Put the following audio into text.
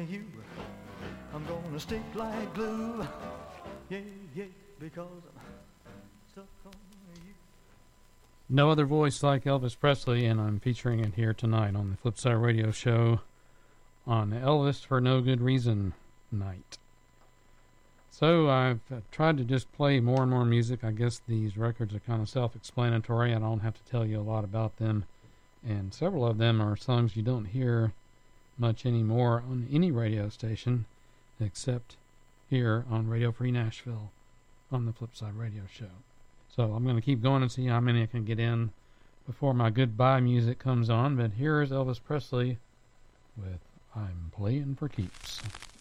you. I'm gonna stick like glue. Yeah, yeah, because I'm stuck on you. No other voice like Elvis Presley, and I'm featuring it here tonight on the Flipside Radio Show on Elvis for No Good Reason night. So I've tried to just play more and more music. I guess these records are kind of self-explanatory. I don't have to tell you a lot about them. And several of them are songs you don't hear much anymore on any radio station except here on Radio Free Nashville on the Flipside Radio Show. So I'm going to keep going and see how many I can get in before my goodbye music comes on. But here is Elvis Presley with I'm Playing for Keeps.